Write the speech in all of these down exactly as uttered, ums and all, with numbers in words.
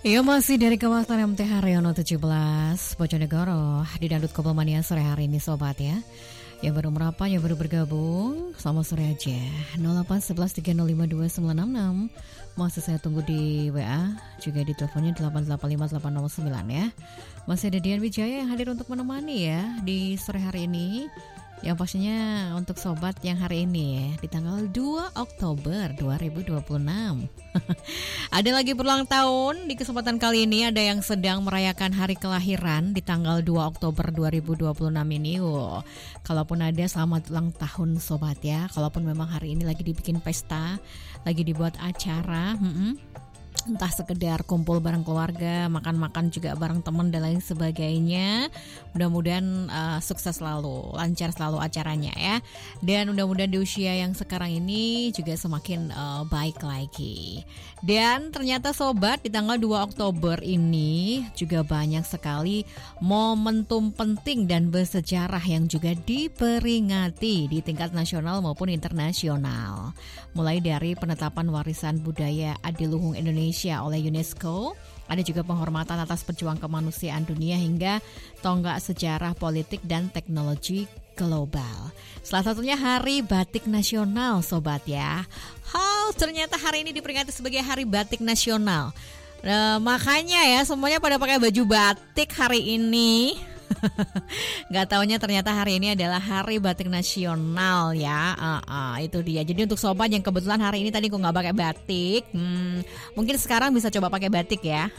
Iya, masih dari kawasan M T Haryono tujuh belas Bojonegoro di Dangdut Koplo Mania sore hari ini sobat ya. Yang baru merapat, yang baru bergabung, selamat sore aja. nol delapan satu satu tiga nol lima dua sembilan enam enam. Masih saya tunggu di W A, juga di teleponnya delapan delapan lima delapan nol sembilan ya. Masih ada Dian Wijaya yang hadir untuk menemani ya di sore hari ini. Yang pastinya untuk sobat yang hari ini ya, di tanggal dua Oktober dua ribu dua puluh enam. Ada lagi berulang tahun. Di kesempatan kali ini ada yang sedang merayakan hari kelahiran di tanggal dua Oktober dua ribu dua puluh enam ini. Wow. Kalaupun ada, selamat ulang tahun sobat ya. Kalaupun memang hari ini lagi dibikin pesta, lagi dibuat acara, hmm-hmm. entah sekedar kumpul bareng keluarga, makan-makan juga bareng teman dan lain sebagainya. Mudah-mudahan uh, sukses selalu, lancar selalu acaranya ya. Dan mudah-mudahan di usia yang sekarang ini juga semakin uh, baik lagi. Dan ternyata sobat, di tanggal dua Oktober ini juga banyak sekali momentum penting dan bersejarah yang juga diperingati di tingkat nasional maupun internasional. Mulai dari penetapan warisan budaya adiluhung Indonesia oleh UNESCO, ada juga penghormatan atas pejuang kemanusiaan dunia hingga tonggak sejarah politik dan teknologi global. Salah satunya Hari Batik Nasional sobat ya. Oh, ternyata hari ini diperingati sebagai Hari Batik Nasional. Nah, makanya ya semuanya pada pakai baju batik hari ini. Gak taunya ternyata hari ini adalah Hari Batik Nasional ya. uh, uh, Itu dia. Jadi untuk sobat yang kebetulan hari ini tadi kok gak pakai batik, hmm, mungkin sekarang bisa coba pakai batik ya.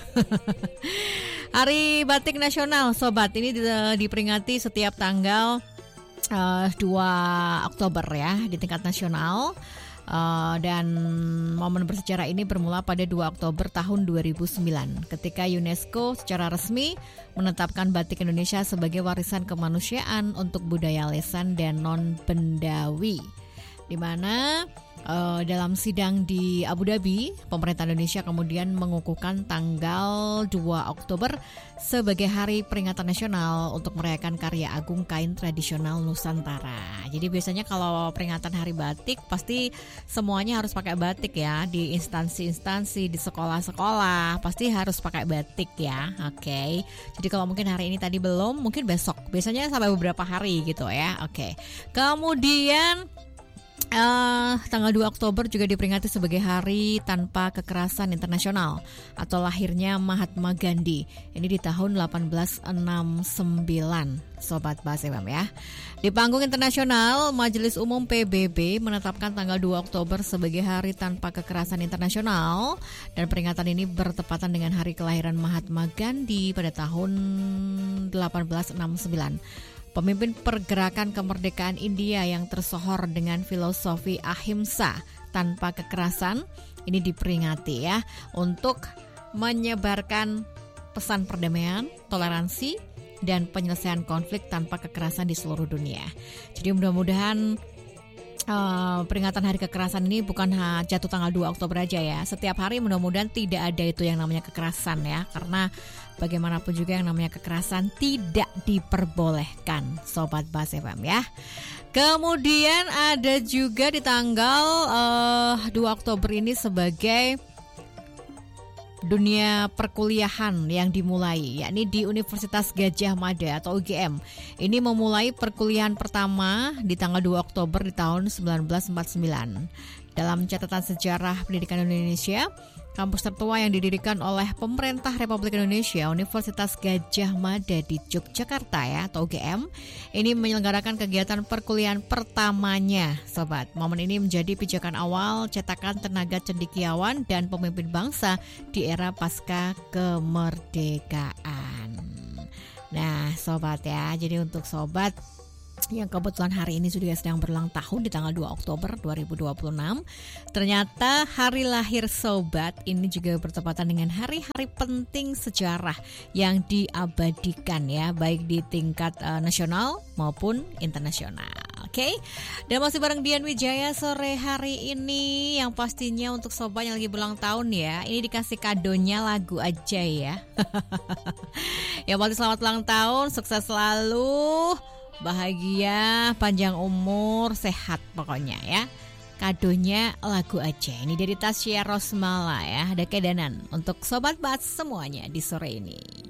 Hari Batik Nasional sobat ini diperingati setiap tanggal uh, dua Oktober ya di tingkat nasional. Uh, dan momen bersejarah ini bermula pada dua Oktober tahun dua ribu sembilan ketika UNESCO secara resmi menetapkan batik Indonesia sebagai warisan kemanusiaan untuk budaya lesan dan non-bendawi, di mana uh, dalam sidang di Abu Dhabi, pemerintah Indonesia kemudian mengukuhkan tanggal dua Oktober sebagai hari peringatan nasional untuk merayakan karya agung kain tradisional Nusantara. Jadi biasanya kalau peringatan hari batik pasti semuanya harus pakai batik ya, di instansi-instansi, di sekolah-sekolah pasti harus pakai batik ya. Oke. Okay. Jadi kalau mungkin hari ini tadi belum, mungkin besok. Biasanya sampai beberapa hari gitu ya. Oke. Okay. Kemudian Uh, tanggal dua Oktober juga diperingati sebagai Hari Tanpa Kekerasan Internasional atau lahirnya Mahatma Gandhi. Ini di tahun delapan belas enam puluh sembilan, Sobat Bas F M ya. Di panggung internasional, Majelis Umum P B B menetapkan tanggal dua Oktober sebagai Hari Tanpa Kekerasan Internasional, dan peringatan ini bertepatan dengan hari kelahiran Mahatma Gandhi pada tahun delapan belas enam puluh sembilan. Pemimpin pergerakan kemerdekaan India yang tersohor dengan filosofi ahimsa tanpa kekerasan ini diperingati ya untuk menyebarkan pesan perdamaian, toleransi, dan penyelesaian konflik tanpa kekerasan di seluruh dunia. Jadi mudah-mudahan Uh, peringatan hari kekerasan ini bukan ha, jatuh tanggal dua Oktober aja ya. Setiap hari mudah-mudahan tidak ada itu yang namanya kekerasan ya. Karena bagaimanapun juga yang namanya kekerasan tidak diperbolehkan, Sobat Bas F M ya. Kemudian ada juga di tanggal uh, dua Oktober ini sebagai dunia perkuliahan yang dimulai, yakni di Universitas Gadjah Mada atau U G M. Ini memulai perkuliahan pertama di tanggal dua Oktober di tahun sembilan belas empat puluh sembilan. Dalam catatan sejarah pendidikan Indonesia, kampus tertua yang didirikan oleh pemerintah Republik Indonesia, Universitas Gadjah Mada di Yogyakarta ya atau U G M, ini menyelenggarakan kegiatan perkuliahan pertamanya, sobat. Momen ini menjadi pijakan awal cetakan tenaga cendekiawan dan pemimpin bangsa di era pasca kemerdekaan. Nah, sobat ya, jadi untuk sobat yang kebetulan hari ini sudah sedang berulang tahun di tanggal dua Oktober dua ribu dua puluh enam, ternyata hari lahir sobat ini juga bertepatan dengan hari-hari penting sejarah yang diabadikan ya, baik di tingkat uh, nasional maupun internasional. Oke, okay? Dan masih bareng Dian Wijaya sore hari ini, yang pastinya untuk sobat yang lagi berulang tahun ya, ini dikasih kadonya lagu aja ya. Ya, pasti selamat ulang tahun, sukses selalu, bahagia, panjang umur, sehat pokoknya ya. kadonya lagu Aceh. Ini dari Tasya Rosmala ya, ada kedanan untuk Sobat Bats semuanya di sore ini.